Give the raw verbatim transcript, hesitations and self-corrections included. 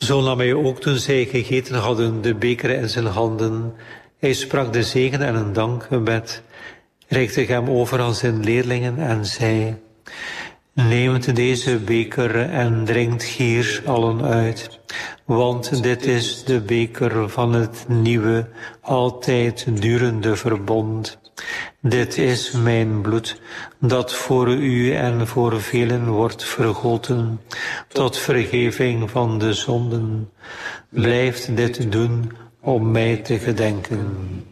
Zo nam hij ook toen zij gegeten hadden de beker in zijn handen. Hij sprak de zegen en een dankgebed, reikte hem over aan zijn leerlingen en zei: Neemt deze beker en drinkt hier allen uit, want dit is de beker van het nieuwe, altijd durende verbond. Dit is mijn bloed, dat voor u en voor velen wordt vergoten, tot vergeving van de zonden. Blijft dit doen om mij te gedenken.